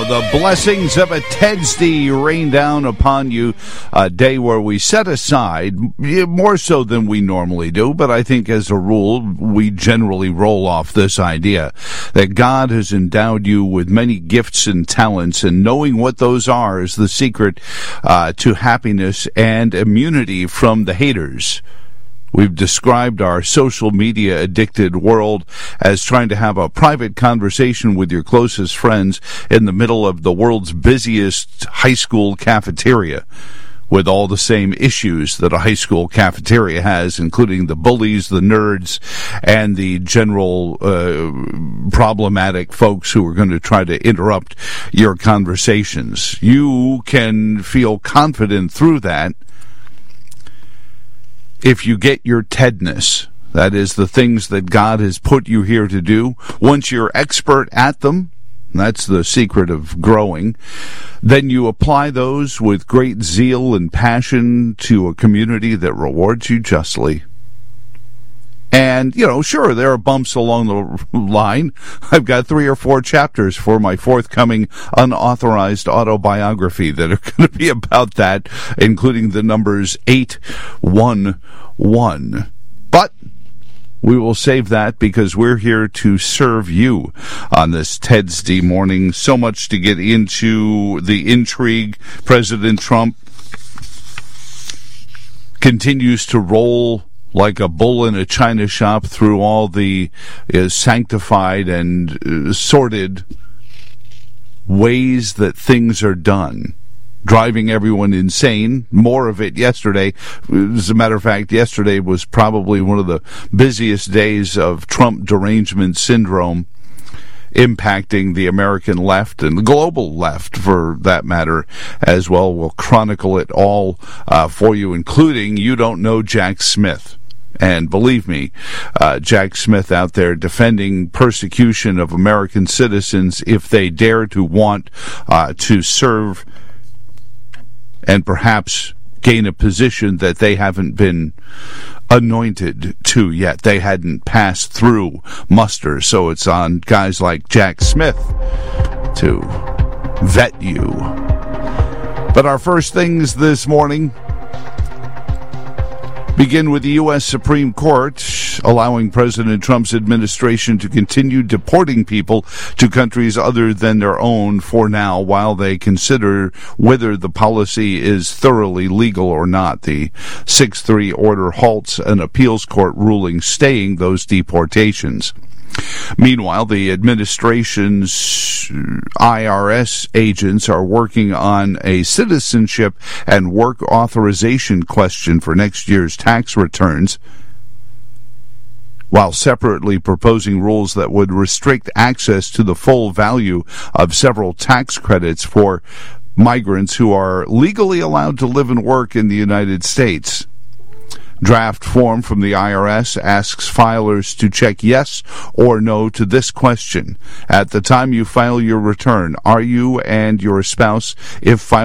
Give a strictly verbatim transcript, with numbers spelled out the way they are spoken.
the blessings of a Tedsday rain down upon you, a day where we set aside, more so than we normally do, but I think as a rule, we generally roll off this idea that God has endowed you with many gifts and talents, and knowing what those are is the secret uh, to happiness and immunity from the haters. We've described our social media addicted world as trying to have a private conversation with your closest friends in the middle of the world's busiest high school cafeteria, with all the same issues that a high school cafeteria has, including the bullies, the nerds, and the general uh, problematic folks who are going to try to interrupt your conversations. You can feel confident through that if you get your Tedness. That is, the things that God has put you here to do. Once you're expert at them, that's the secret of growing, then you apply those with great zeal and passion to a community that rewards you justly. And, you know, sure, there are bumps along the line. I've got three or four chapters for my forthcoming unauthorized autobiography that are going to be about that, including the numbers eight one one. But we will save that because we're here to serve you on this Tedsday morning. So much to get into. The intrigue. President Trump continues to roll like a bull in a china shop through all the uh, sanctified and uh, sorted ways that things are done, driving everyone insane. More of it yesterday. As a matter of fact, yesterday was probably one of the busiest days of Trump derangement syndrome impacting the American left and the global left, for that matter, as well. We'll chronicle it all uh, for you, including You Don't Know Jack Smith. And believe me, uh, Jack Smith out there defending persecution of American citizens if they dare to want uh, to serve and perhaps gain a position that they haven't been anointed to yet. They hadn't passed through muster. So it's on guys like Jack Smith to vet you. But our first things this morning begin with the U S Supreme Court allowing President Trump's administration to continue deporting people to countries other than their own for now, while they consider whether the policy is thoroughly legal or not. The six three order halts an appeals court ruling staying those deportations. Meanwhile, the administration's I R S agents are working on a citizenship and work authorization question for next year's tax returns, while separately proposing rules that would restrict access to the full value of several tax credits for migrants who are legally allowed to live and work in the United States. Draft form from the I R S asks filers to check yes or no to this question. At the time you file your return, are you and your spouse, if filed